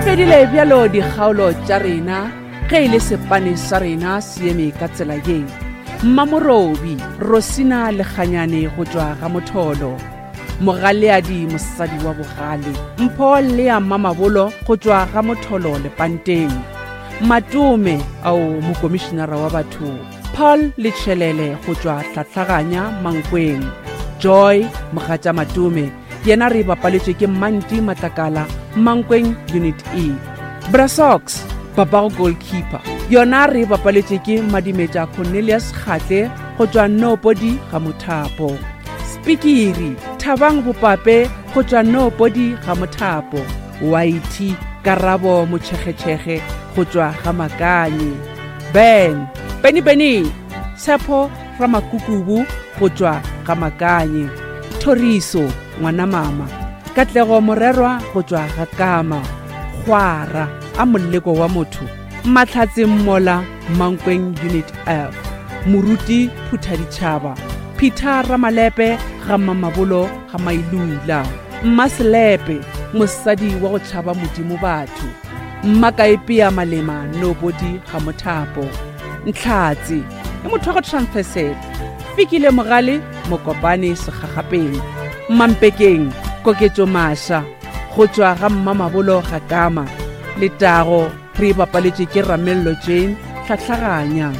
fedile bjalo dikgaolo tša rena ge e le sepane sa rena se eme ka tsela ye. Mmamorobi Rosina Lekganyane go tšwa ga Motholo, Mogaleadi mosadi wa bogale, Mpho Lea Mamabolo go tšwa ga Motholo Lepanteng, Matume ao mokomišinara wa batho, Paul Letšhelele go tšwa Hlatlhaganya Mankweng, Joy Mogatša Matume yena re bapaletše ke Manti Matlakala Mankweng Unit E, Brasox Babago goalkeeper yona re bapaletše ke Madimetša Cornelius Kgatle go tšwa Nopodi ga Mothapo, Spikiri Thabang Bopape go tšwa Nopodi ga Mothapo, Waiti Karabo Motšhekgetšhekge go tšwa ga Makanyi, Ben Penny Tshepo Ramakukubu go tšwa ga Makanyi, Thoriso ngwana mama, Katlego Morerwa go tšwa ga Kama, Khwara a Moleko wa motho, Mahlatse Mmola Mankweng Unit F, Moruti Phuthaditšhaba, Peter Ramalepe ga Mamabolo ga Mailula, Mmaselepe mosadi wa go tšhaba modimo batho, Mmakaepea Malema Nobodi ga Mothapo, Ntlhatse e motho wa go transfersela, Fikile Mogale Mokopane Segagapeng, Mampekeng Koketšo Masha go tšwa ga Mmamabolo ga Kama, Letago re bapaletše ke Ramello Jane Hlatlhaganya,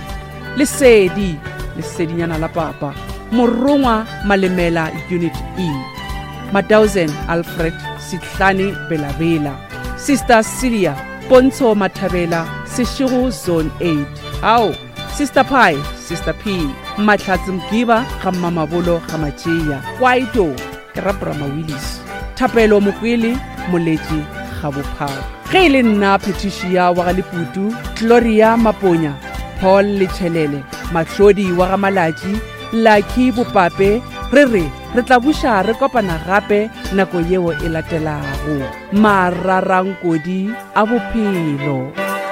Lesedinyana la Papa, Morongwa Malemela Unit E, Madausen Alfred Sitlane Belabela, Sister Celia Pontsho Mathabela Seshego Zone 8, Ao Sister Pi, Sister P, Mahlatse Mgiba ga Mamabolo ga Matšea, Kwaito ke Rabrama Willis, Thapelo Mokwele Moletši ga Bophara. Ge e le nna Patricia wa ga Leputu, Gloria Maponya, Paul Letšhelele, Mahlodi wa ga Malatši, Lucky Bopape, re tla buša re kopana gape nako yeo e latelago. Mararankodi a bophelo.